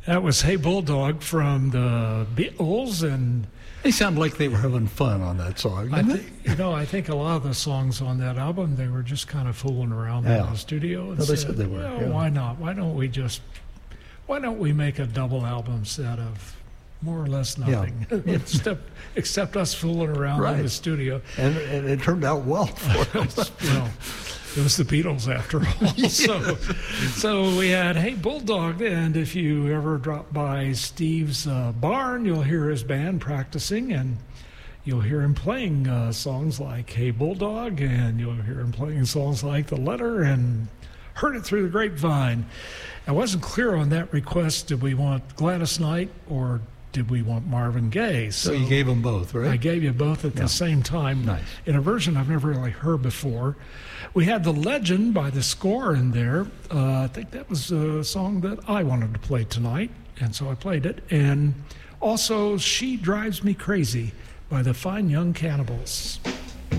That was Hey Bulldog from the Beatles, and They sound like they were having fun on that song. I think a lot of the songs on that album, they were just kind of fooling around in the studio. And they said they were. Yeah. Why not? Why don't we make a double album set of more or less nothing, except us fooling around in the studio. And it turned out well for us. It was the Beatles after all. Yes. So we had Hey Bulldog, and if you ever drop by Steve's barn, you'll hear his band practicing, and you'll hear him playing songs like Hey Bulldog, and you'll hear him playing songs like The Letter and Heard It Through the Grapevine. I wasn't clear on that request. Did we want Gladys Knight or did we want Marvin Gaye? So you gave them both, right? I gave you both at the same time. Nice. In a version I've never really heard before. We had The Legend by The Score in there. I think that was a song that I wanted to play tonight, and so I played it. And also She Drives Me Crazy by the Fine Young Cannibals.